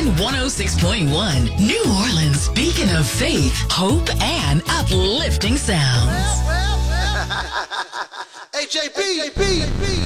Jordan 106.1, New Orleans, beacon of faith, hope, and uplifting sounds. AJB.